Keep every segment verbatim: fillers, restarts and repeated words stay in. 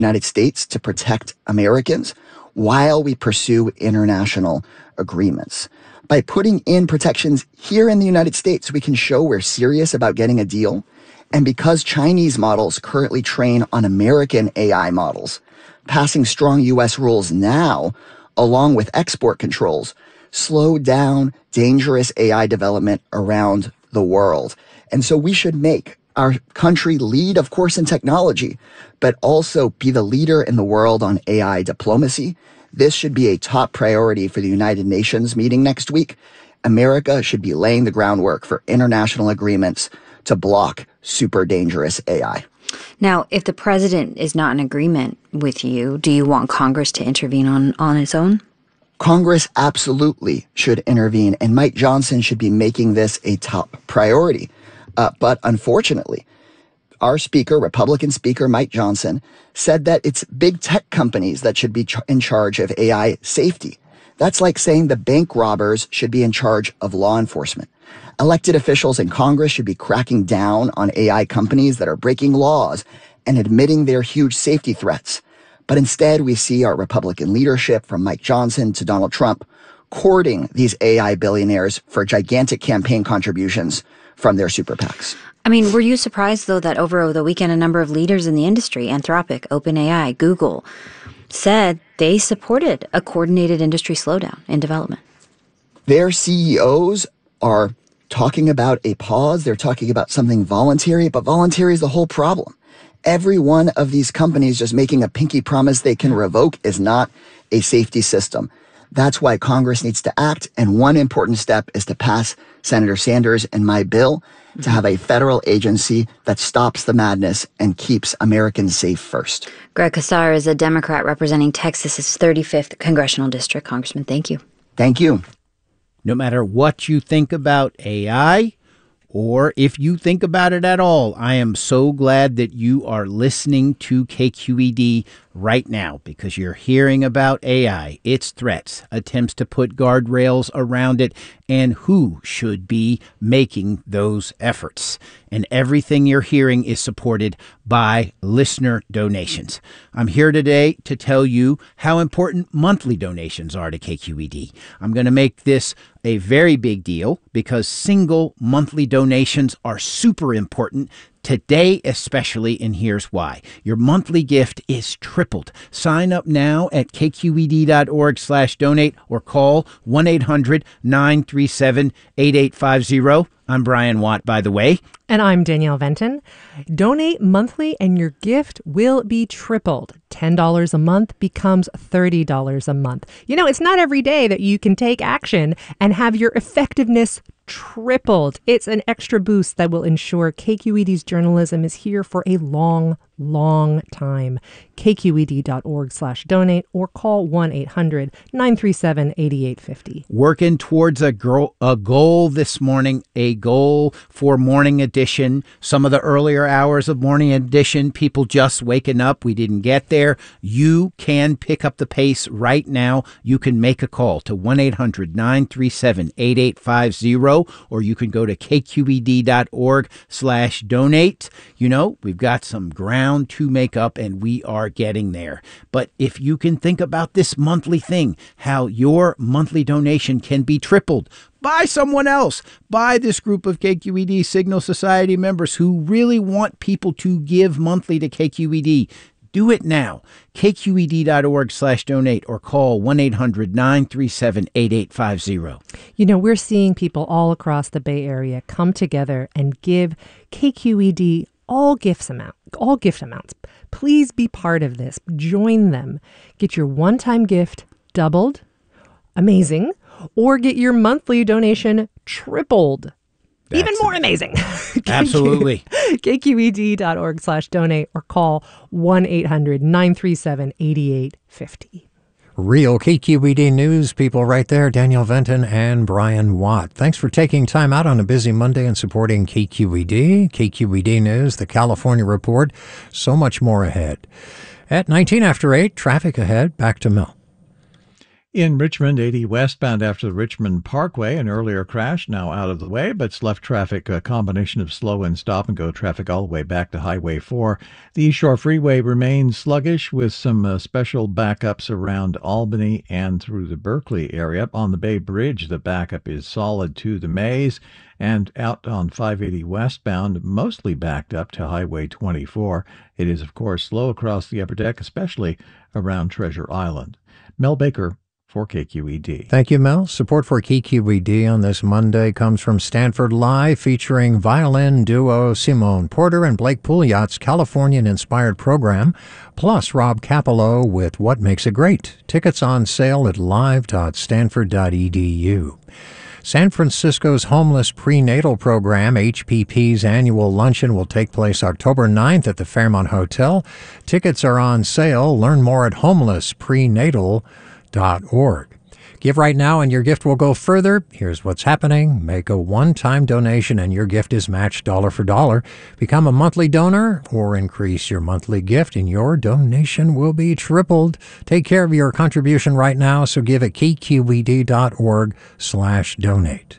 United States to protect Americans while we pursue international agreements. By putting in protections here in the United States, we can show we're serious about getting a deal. And because Chinese models currently train on American A I models, passing strong U S rules now, along with export controls, slow down dangerous A I development around the world. And so we should make our country lead, of course, in technology, but also be the leader in the world on A I diplomacy. This should be a top priority for the United Nations meeting next week. America should be laying the groundwork for international agreements to block super dangerous A I. Now, if the president is not in agreement with you, do you want Congress to intervene on, on its own? Congress absolutely should intervene, and Mike Johnson should be making this a top priority. Uh, but unfortunately, our speaker, Republican Speaker Mike Johnson, said that it's big tech companies that should be ch- in charge of A I safety. That's like saying the bank robbers should be in charge of law enforcement. Elected officials in Congress should be cracking down on A I companies that are breaking laws and admitting their huge safety threats. But instead, we see our Republican leadership, from Mike Johnson to Donald Trump, courting these A I billionaires for gigantic campaign contributions from their super PACs. I mean, were you surprised, though, that over the weekend, a number of leaders in the industry, Anthropic, OpenAI, Google, said they supported a coordinated industry slowdown in development? Their C E Os are talking about a pause. They're talking about something voluntary, but voluntary is the whole problem. Every one of these companies just making a pinky promise they can revoke is not a safety system. That's why Congress needs to act. And one important step is to pass Senator Sanders and my bill to have a federal agency that stops the madness and keeps Americans safe first. Greg Casar is a Democrat representing Texas's thirty-fifth congressional district. Congressman, thank you. Thank you. No matter what you think about A I, or if you think about it at all, I am so glad that you are listening to K Q E D right now, because you're hearing about A I, its threats, attempts to put guardrails around it, and who should be making those efforts. And everything you're hearing is supported by listener donations. I'm here today to tell you how important monthly donations are to K Q E D. I'm going to make this a very big deal because single monthly donations are super important today, especially, and here's why. Your monthly gift is tripled. Sign up now at kqed.org slash donate or call one eight hundred nine three seven eight eight five zero. I'm Brian Watt, by the way. And I'm Danielle Venton. Donate monthly and your gift will be tripled. ten dollars a month becomes thirty dollars a month. You know, it's not every day that you can take action and have your effectiveness tripled. It's an extra boost that will ensure K Q E D's journalism is here for a long, long time. kqed.org slash donate or call one eight hundred nine three seven eight eight five zero. Working towards a, girl, a goal this morning, a goal for Morning Edition. Some of the earlier hours of Morning Edition, people just waking up. We didn't get there. You can pick up the pace right now. You can make a call to one eight hundred nine three seven eight eight five zero, or you can go to kqed.org slash donate. You know, we've got some ground to make up, and we are getting there. But if you can think about this monthly thing, how your monthly donation can be tripled by someone else, by this group of K Q E D Signal Society members who really want people to give monthly to K Q E D. Do it now. kqed.org slash donate or call one eight hundred nine three seven eight eight five zero. You know, we're seeing people all across the Bay Area come together and give K Q E D all gifts amount, all gift amounts. Please be part of this. Join them. Get your one-time gift doubled. Amazing. Or get your monthly donation tripled. That's even more amazing. Absolutely. kqed.org slash donate or call one eight hundred nine three seven eight eight five zero. Real K Q E D news people right there, Danielle Venton and Brian Watt. Thanks for taking time out on a busy Monday and supporting K Q E D, K Q E D News, the California Report. So much more ahead. At nineteen after eight, traffic ahead. Back to Mel. In Richmond, eighty westbound after the Richmond Parkway, an earlier crash now out of the way, but it's left traffic a combination of slow and stop-and-go traffic all the way back to Highway four. The East Shore Freeway remains sluggish with some uh, special backups around Albany and through the Berkeley area. On the Bay Bridge, the backup is solid to the Maze, and out on five eighty westbound, mostly backed up to Highway twenty-four. It is, of course, slow across the upper deck, especially around Treasure Island. Mel Baker for K Q E D. Thank you, Mel. Support for K Q E D on this Monday comes from Stanford Live, featuring violin duo Simone Porter and Blake Pouliot's Californian-inspired program, plus Rob Capello with What Makes It Great. Tickets on sale at live dot stanford dot e d u. San Francisco's Homeless Prenatal Program, H P P's annual luncheon, will take place October ninth at the Fairmont Hotel. Tickets are on sale. Learn more at homeless prenatal dot org. Give right now and your gift will go further. Here's what's happening. Make a one-time donation and your gift is matched dollar for dollar. Become a monthly donor or increase your monthly gift and your donation will be tripled. Take care of your contribution right now, so give at k q e d dot org slash donate.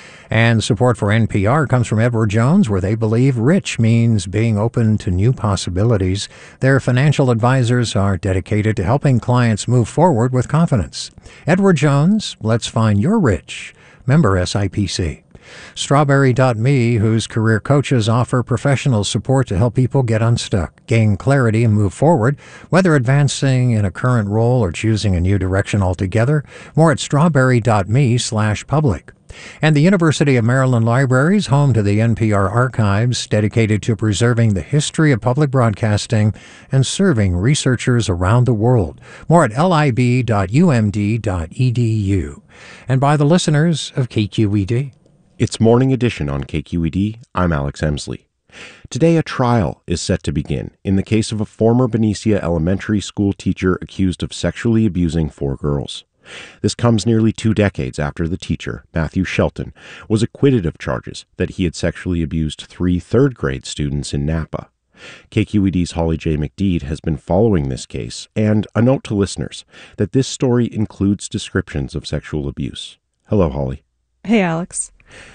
And support for N P R comes from Edward Jones, where they believe rich means being open to new possibilities. Their financial advisors are dedicated to helping clients move forward with confidence. Edward Jones, let's find your rich. Member S I P C. Strawberry dot me, whose career coaches offer professional support to help people get unstuck, gain clarity, and move forward, whether advancing in a current role or choosing a new direction altogether. More at strawberry dot me slash public. And the University of Maryland Libraries, home to the N P R archives, dedicated to preserving the history of public broadcasting and serving researchers around the world. More at lib dot u m d dot e d u. And by the listeners of K Q E D. It's Morning Edition on K Q E D. I'm Alex Emsley. Today, a trial is set to begin in the case of a former Benicia elementary school teacher accused of sexually abusing four girls. This comes nearly two decades after the teacher, Matthew Shelton, was acquitted of charges that he had sexually abused three third-grade students in Napa. K Q E D's Holly J. McDeed has been following this case, and a note to listeners that this story includes descriptions of sexual abuse. Hello, Holly. Hey, Alex.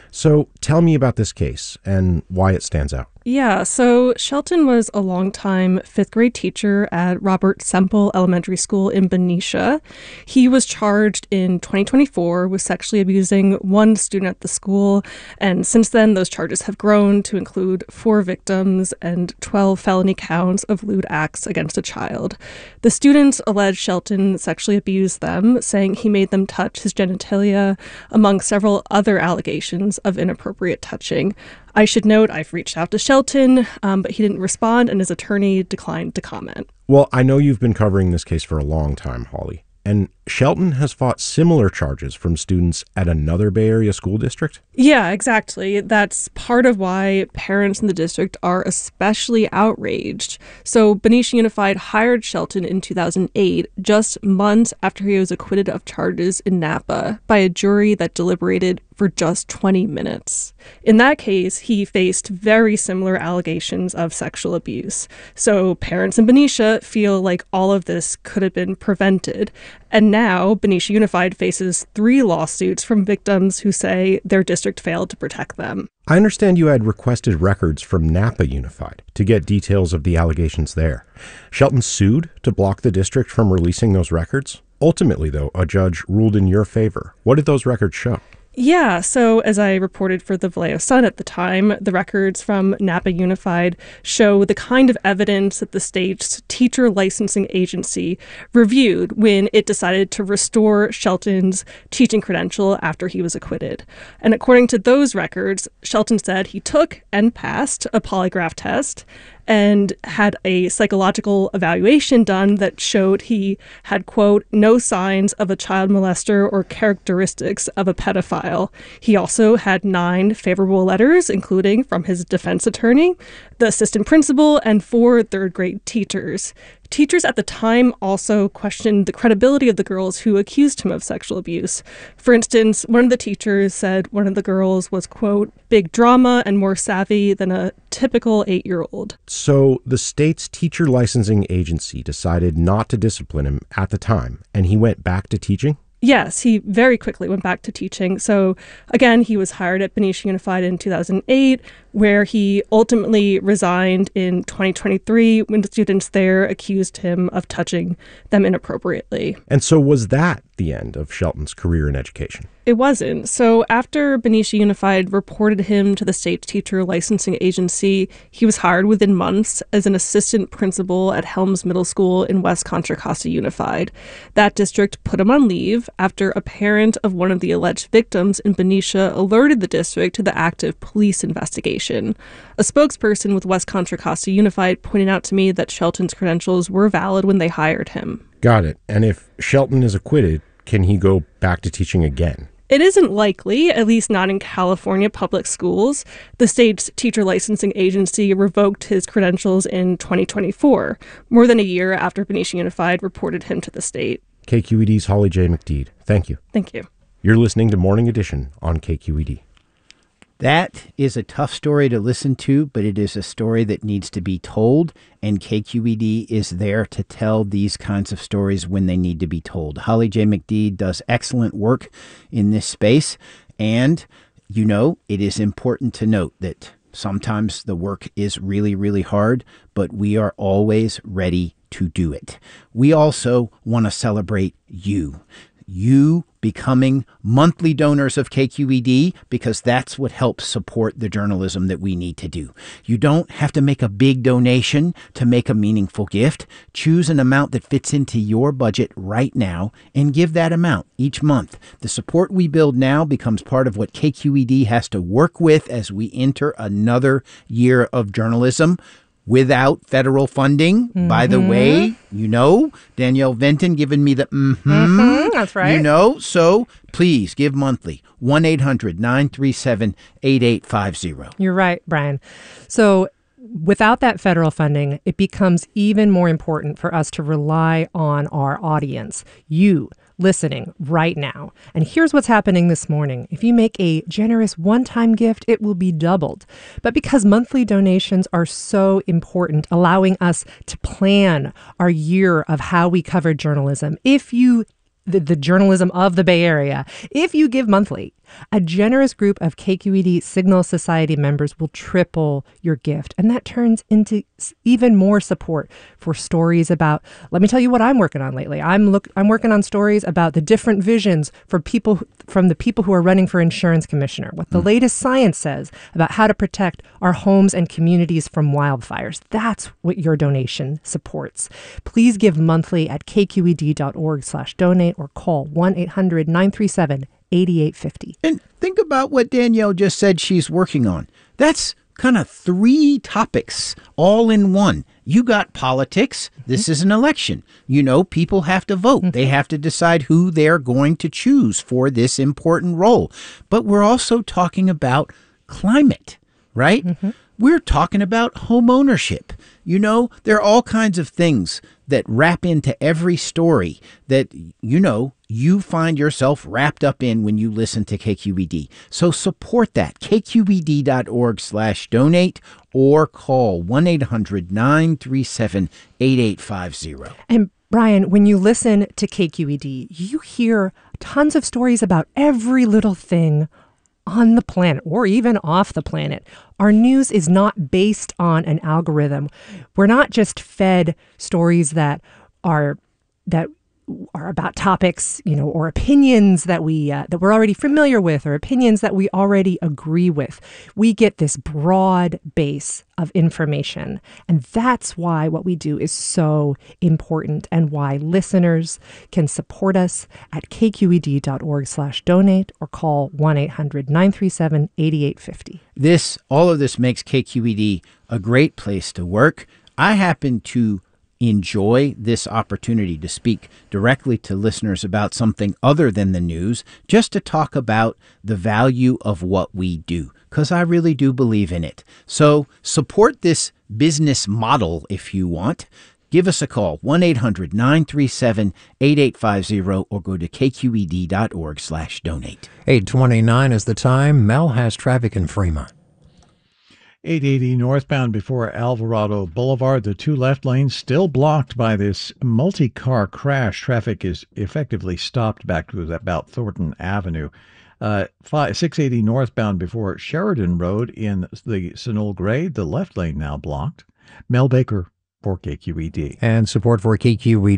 So tell me about this case and why it stands out. Yeah, so Shelton was a longtime fifth grade teacher at Robert Semple Elementary School in Benicia. He was charged in twenty twenty-four with sexually abusing one student at the school, and since then those charges have grown to include four victims and twelve felony counts of lewd acts against a child. The students alleged Shelton sexually abused them, saying he made them touch his genitalia, among several other allegations of inappropriate touching. I should note I've reached out to Shelton, um, but he didn't respond and his attorney declined to comment. Well, I know you've been covering this case for a long time, Holly, and Shelton has fought similar charges from students at another Bay Area school district? Yeah, exactly. That's part of why parents in the district are especially outraged. So Benicia Unified hired Shelton in two thousand eight, just months after he was acquitted of charges in Napa by a jury that deliberated for just twenty minutes. In that case, he faced very similar allegations of sexual abuse. So parents in Benicia feel like all of this could have been prevented. And now Benicia Unified faces three lawsuits from victims who say their district failed to protect them. I understand you had requested records from Napa Unified to get details of the allegations there. Shelton sued to block the district from releasing those records. Ultimately, though, a judge ruled in your favor. What did those records show? Yeah, so as I reported for the Vallejo Sun at the time, the records from Napa Unified show the kind of evidence that the state's teacher licensing agency reviewed when it decided to restore Shelton's teaching credential after he was acquitted. And according to those records, Shelton said he took and passed a polygraph test and had a psychological evaluation done that showed he had, quote, no signs of a child molester or characteristics of a pedophile. He also had nine favorable letters, including from his defense attorney, the assistant principal, and four third grade teachers. Teachers at the time also questioned the credibility of the girls who accused him of sexual abuse. For instance, one of the teachers said one of the girls was, quote, big drama and more savvy than a typical eight-year-old. So the state's teacher licensing agency decided not to discipline him at the time, and he went back to teaching? Yes, he very quickly went back to teaching. So again, he was hired at Benicia Unified in two thousand eight, where he ultimately resigned in twenty twenty-three when the students there accused him of touching them inappropriately. And so was that the end of Shelton's career in education? It wasn't. So after Benicia Unified reported him to the state teacher licensing agency, he was hired within months as an assistant principal at Helms Middle School in West Contra Costa Unified. That district put him on leave after a parent of one of the alleged victims in Benicia alerted the district to the active police investigation. A spokesperson with West Contra Costa Unified pointed out to me that Shelton's credentials were valid when they hired him. Got it. And if Shelton is acquitted, can he go back to teaching again? It isn't likely, at least not in California public schools. The state's teacher licensing agency revoked his credentials in twenty twenty-four, more than a year after Benicia Unified reported him to the state. K Q E D's Holly J. McDede, thank you. Thank you. You're listening to Morning Edition on K Q E D. That is a tough story to listen to, but it is a story that needs to be told, and K Q E D is there to tell these kinds of stories when they need to be told. Holly J. McDede does excellent work in this space, and, you know, it is important to note that sometimes the work is really, really hard, but we are always ready to do it. We also want to celebrate you. You becoming monthly donors of K Q E D, because that's what helps support the journalism that we need to do. You don't have to make a big donation to make a meaningful gift. Choose an amount that fits into your budget right now and give that amount each month. The support we build now becomes part of what K Q E D has to work with as we enter another year of journalism. Without federal funding, mm-hmm. By the way, you know, Danielle Venton giving me the mm-hmm. Mm-hmm, that's right. You know, so please give monthly. one eight hundred nine three seven eight eight five zero. You're right, Brian. So without that federal funding, it becomes even more important for us to rely on our audience, you listening right now. And here's what's happening this morning. If you make a generous one-time gift, it will be doubled. But because monthly donations are so important, allowing us to plan our year of how we cover journalism, if you The, the journalism of the Bay Area. If you give monthly, a generous group of K Q E D Signal Society members will triple your gift. And that turns into even more support for stories about, let me tell you what I'm working on lately. I'm look I'm working on stories about the different visions for people from the people who are running for insurance commissioner, what the mm. latest science says about how to protect our homes and communities from wildfires. That's what your donation supports. Please give monthly at kqed.org slash donate or call one eight hundred nine three seven eight eight five zero. And think about what Danielle just said she's working on. That's kind of three topics all in one. You got politics. This mm-hmm. is an election. You know, people have to vote. Mm-hmm. They have to decide who they're going to choose for this important role. But we're also talking about climate, right? Mm-hmm. We're talking about home ownership. You know, there are all kinds of things that wrap into every story that, you know, you find yourself wrapped up in when you listen to K Q E D. So support that. kqed.org slash donate or call one eight hundred nine three seven eight eight five zero. And Brian, when you listen to K Q E D, you hear tons of stories about every little thing on the planet or even off the planet. Our news is not based on an algorithm. We're not just fed stories that are that are about topics, you know, or opinions that we uh, that we're already familiar with, or opinions that we already agree with. We get this broad base of information, and that's why what we do is so important, and why listeners can support us at kqed.org slash donate or call one eight hundred nine three seven eight eight five zero. This, all of this makes K Q E D a great place to work. I happen to enjoy this opportunity to speak directly to listeners about something other than the news, just to talk about the value of what we do, because I really do believe in it. So support this business model if you want. Give us a call, one eight hundred nine three seven eight eight five zero, or go to kqed.org slash donate. eight twenty-nine is the time. Mel has traffic in Fremont. eight eighty northbound before Alvarado Boulevard. The two left lanes still blocked by this multi-car crash. Traffic is effectively stopped back to about Thornton Avenue. Uh, five, six eighty northbound before Sheridan Road in the Sunol grade. The left lane now blocked. Mel Baker for K Q E D. And support for K Q E D